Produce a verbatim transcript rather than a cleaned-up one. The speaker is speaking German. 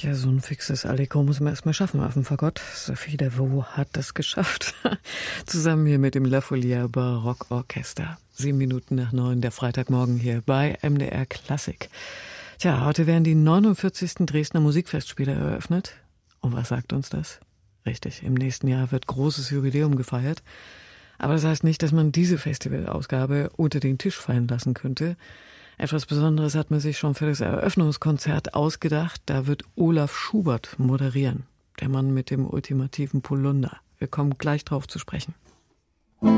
Ja, so ein fixes Allegro muss man erst mal schaffen auf dem Fagott. Sophie Davot hat das geschafft. Zusammen hier mit dem La Folia Barockorchester. Sieben Minuten nach neun, der Freitagmorgen hier bei M D R Klassik. Tja, heute werden die neunundvierzigsten Dresdner Musikfestspiele eröffnet. Und was sagt uns das? Richtig, im nächsten Jahr wird großes Jubiläum gefeiert. Aber das heißt nicht, dass man diese Festivalausgabe unter den Tisch fallen lassen könnte. Etwas Besonderes hat man sich schon für das Eröffnungskonzert ausgedacht. Da wird Olaf Schubert moderieren. Der Mann mit dem ultimativen Polunder. Wir kommen gleich drauf zu sprechen.